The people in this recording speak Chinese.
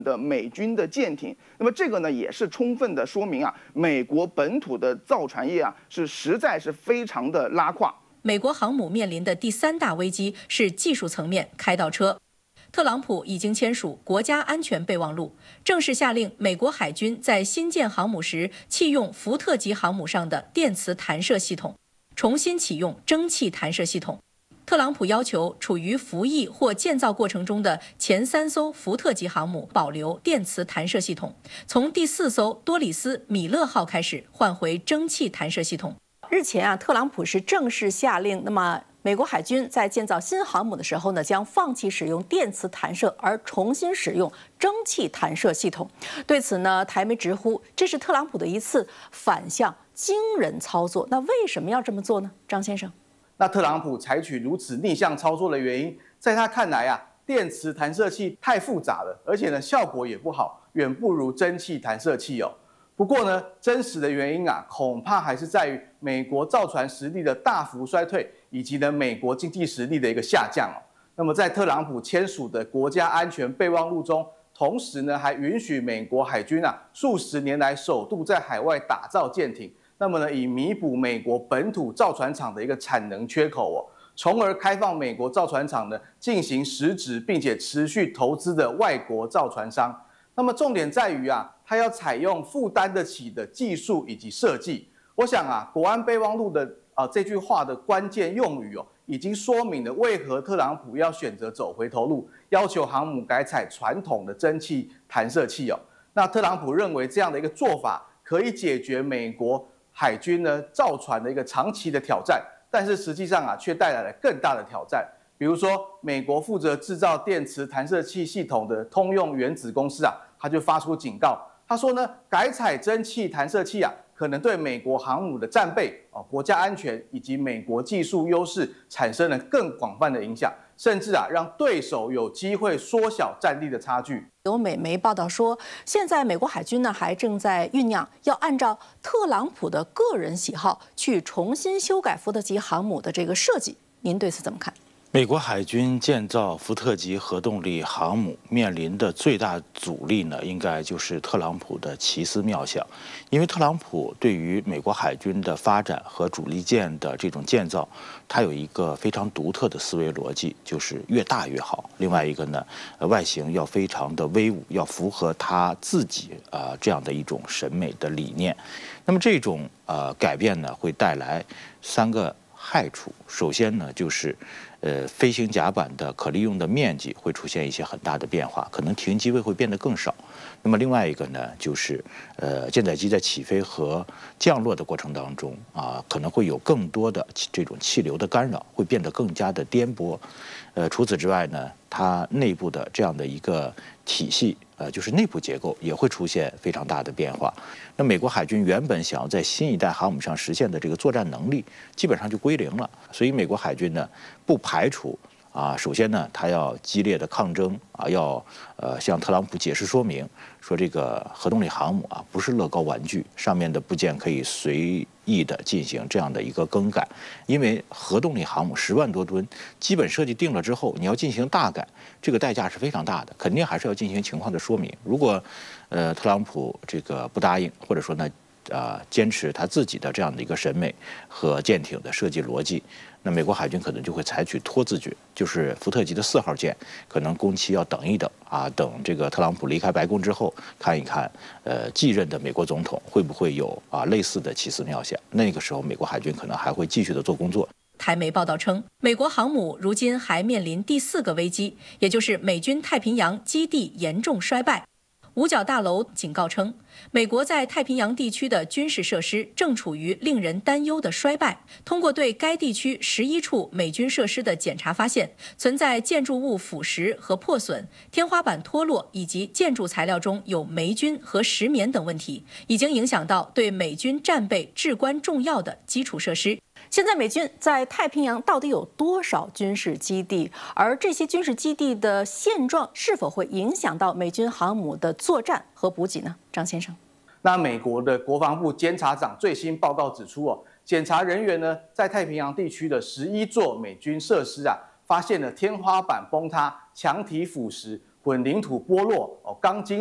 的美军的舰艇。那么这个呢，也是充分的说明啊，美国本土的造船业啊，实在是非常的拉胯。 美国航母面临的第3大危机是技术层面开倒车。特朗普已经签署国家安全备忘录，正式下令美国海军在新建航母时弃用福特级航母上的电磁弹射系统，重新启用蒸汽弹射系统。特朗普要求处于服役或建造过程中的前3艘福特级航母保留电磁弹射系统，从第4艘多里斯·米勒号开始换回蒸汽弹射系统。 日前特朗普是正式下令，那么美国海军在建造新航母的时候呢，将放弃使用电磁弹射，而重新使用蒸汽弹射系统。对此呢，台媒直呼这是特朗普的一次反向惊人操作。那为什么要这么做呢？张先生， 那特朗普采取如此逆向操作的原因，在他看来啊，电磁弹射器太复杂了，而且呢效果也不好，远不如蒸汽弹射器哦。不过呢，真实的原因啊，恐怕还是在于美国造船实力的大幅衰退，以及呢美国经济实力的一个下降哦。那么在特朗普签署的国家安全备忘录中，同时呢还允许美国海军啊数十年来首度在海外打造舰艇，那么呢以弥补美国本土造船厂的一个产能缺口哦，从而开放美国造船厂呢进行实质并且持续投资的外国造船商。那么重点在于啊，它要采用负担得起的技术以及设计。我想啊，国安备忘录的这句话的关键用语哦，已经说明了为何特朗普要选择走回头路，要求航母改采传统的蒸汽弹射器哦。那特朗普认为这样的一个做法可以解决美国海军呢造船的一个长期的挑战，但是实际上啊，却带来了更大的挑战。比如说，美国负责制造电磁弹射器系统的通用原子公司啊，他就发出警告，他说呢，改采蒸汽弹射器啊，可能对美国航母的战备、国家安全以及美国技术优势产生了更广泛的影响，甚至啊，让对手有机会缩小战力的差距。 有美媒报道说，现在美国海军呢还正在酝酿要按照特朗普的个人喜好去重新修改福特级航母的这个设计。您对此怎么看？ 美国海军建造福特级核动力航母面临的最大阻力呢，应该就是特朗普的奇思妙想。因为特朗普对于美国海军的发展和主力舰的这种建造，他有一个非常独特的思维逻辑，就是越大越好。另外一个呢，外形要非常的威武，要符合他自己这样的一种审美的理念。那么这种改变呢，会带来3个害处。首先呢，就是飞行甲板的可利用的面积会出现一些很大的变化，可能停机位会变得更少。那么另外一个呢，就是舰载机在起飞和降落的过程当中可能会有更多的这种气流的干扰，会变得更加的颠簸。除此之外呢，它内部的这样的一个体系，就是内部结构也会出现非常大的变化。那美国海军原本想要在新一代航母上实现的这个作战能力，基本上就归零了。所以美国海军呢，不排除首先呢，他要激烈的抗争要向特朗普解释说明，说这个核动力航母不是乐高玩具，上面的部件可以随意的进行这样的一个更改。因为核动力航母10万多吨，基本设计定了之后，你要进行大改，这个代价是非常大的，肯定还是要进行情况的说明。如果特朗普这个不答应，或者说呢坚持他自己的这样的一个审美和舰艇的设计逻辑，那美国海军可能就会采取拖字诀，就是福特级的4号舰可能工期要等一等等这个特朗普离开白宫之后，看一看继任的美国总统会不会有类似的奇思妙想。那个时候美国海军可能还会继续的做工作。 台媒报道称，美国航母如今还面临第4个危机，也就是美军太平洋基地严重衰败。五角大楼警告称，美国在太平洋地区的军事设施正处于令人担忧的衰败。通过对该地区11处美军设施的检查发现，存在建筑物腐蚀和破损、天花板脱落以及建筑材料中有霉菌和石棉等问题，已经影响到对美军战备至关重要的基础设施。 现在美军在太平洋到底有多少军事基地？而这些军事基地的现状是否会影响到美军航母的作战和补给呢？张先生， 那美国的国防部监察长最新报告指出检查人员呢在太平洋地区的11座美军设施发现了天花板崩塌、墙体腐蚀、 混凝土剥落、钢筋